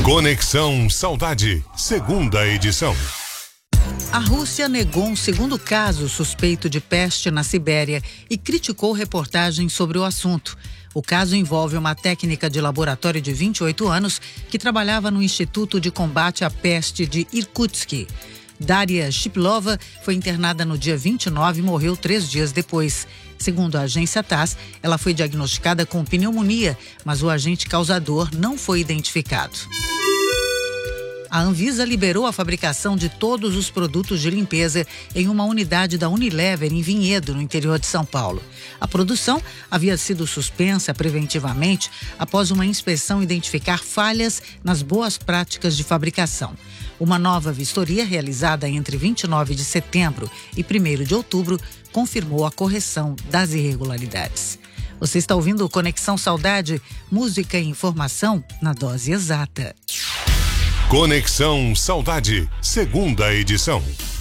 Conexão Saudade, segunda edição. A Rússia negou um segundo caso suspeito de peste na Sibéria e criticou reportagens sobre o assunto. O caso envolve uma técnica de laboratório de 28 anos que trabalhava no Instituto de Combate à Peste de Irkutsk. Daria Shiplova foi internada no dia 29 e morreu 3 dias depois. Segundo a agência TASS, ela foi diagnosticada com pneumonia, mas o agente causador não foi identificado. A Anvisa liberou a fabricação de todos os produtos de limpeza em uma unidade da Unilever em Vinhedo, no interior de São Paulo. A produção havia sido suspensa preventivamente após uma inspeção identificar falhas nas boas práticas de fabricação. Uma nova vistoria realizada entre 29 de setembro e 1º de outubro confirmou a correção das irregularidades. Você está ouvindo o Conexão Saudade, música e informação na dose exata. Conexão Saudade, segunda edição.